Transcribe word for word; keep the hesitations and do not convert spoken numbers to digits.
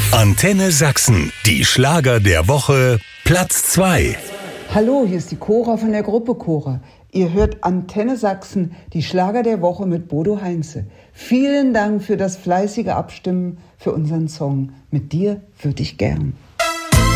Antenne Sachsen, die Schlager der Woche, Platz zwei. Hallo, hier ist die Cora von der Gruppe Cora. Ihr hört Antenne Sachsen, die Schlager der Woche mit Bodo Heinze. Vielen Dank für das fleißige Abstimmen für unseren Song. Mit dir würde ich gern.